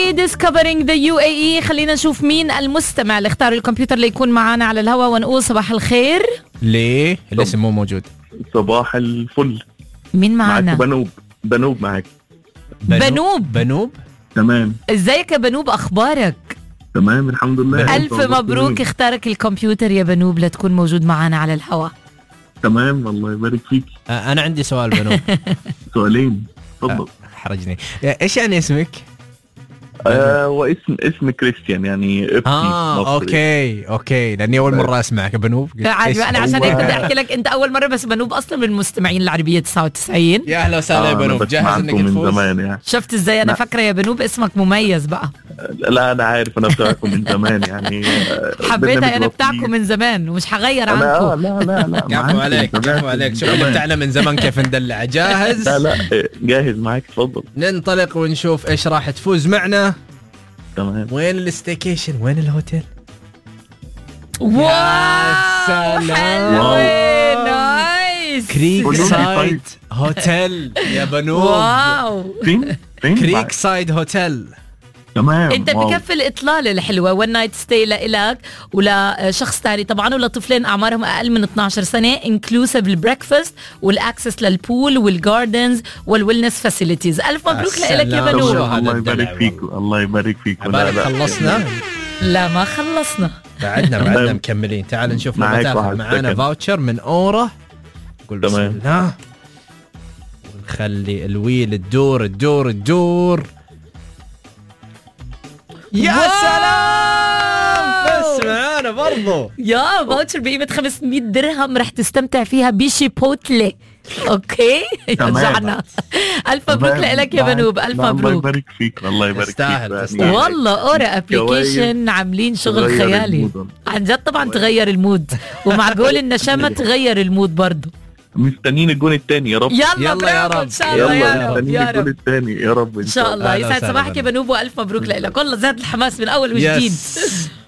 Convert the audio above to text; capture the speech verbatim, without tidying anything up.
اي ديسكفرينج ذا يو اي اي. خلينا نشوف مين المستمع اللي اختار الكمبيوتر اللي يكون معنا على الهواء ونقول صباح الخير. ليه الاسم مو موجود؟ صباح الفل. مين معنا؟ بنوب. بنوب معك. بنوب. بنوب تمام. ازيك يا بنوب، اخبارك؟ تمام الحمد لله. الف مبروك، اختارك الكمبيوتر يا بنوب لتكون موجود معنا على الهواء. تمام الله يبارك فيك. آه انا عندي سؤال بنوب. سؤالين تفضل. آه حرجني. ايش يعني اسمك؟ آه واسم اسم كريستيان يعني ابني. اه مصري. اوكي اوكي لاني اول مره اسمعك بنوب. عارف انا عشان هيك بدي احكي لك انت اول مره، بس بنوب اصلا من المستمعين العربيه تسعة وتسعين. يا اهلا وسهلا يا بنوب، جاهز انك تفوز؟ يعني. شفت ازاي انا فاكره يا بنوب اسمك مميز بقى. لا انا عارف انا بتاعكم من زمان يعني. حبيتها انا بتاعكم من زمان ومش هغير عنكم. لا لا لا لا كفو عليك كفو عليك. شوف اللي بتاعنا من زمان كيف ندلع. جاهز؟ لا لا جاهز معك تفضل. ننطلق ونشوف ايش راح تفوز معنا. تمام. وين الستيكيشن؟ وين الهوتيل؟ واو حلوة نايس. كريك سايد هوتيل يا بنوب. واو فين فين كريك سايد هوتيل. تمام. انت بكفي الاطلاله الحلوه وان نايت ستي لإلك ولشخص تاني طبعا ولطفلين اعمارهم اقل من اثنعش سنه، انكلوسيف البريكفاست والاكسس للبول والجاردنز والويلنس فاسيلتيز. الف مبروك لإلك يا بنوب. الله يبارك فيك الله يبارك فيك. لا لا خلصنا؟ لا ما خلصنا، بعدنا بعدنا مكملين. تعال نشوف معانا معانا فاوتشر من اورا. قول بسم الله ونخلي الويل تدور تدور تدور. يا سلام بس معانا برضو يا فاوتشر بقيمة خمسمية درهم رح تستمتع فيها بشيبوتلي. اوكي رجعنا. الف مبروك لك يا بنوب. الف مبروك. الله يبارك فيك الله يبارك فيك. تستاهل تستاهل والله اورا ابليكيشن عاملين شغل خيالي عن جد. طبعا تغير المود ومعقول النشامة تغير المود برضو. مستنيين الجون الثاني يا رب. يلا, يلا يا رب ان شاء الله يا رب مستنيين الجون الثاني يا رب ان شاء الله. يسعد صباحك يا بنوب والف مبروك لك. والله زاد الحماس من اول وجديد.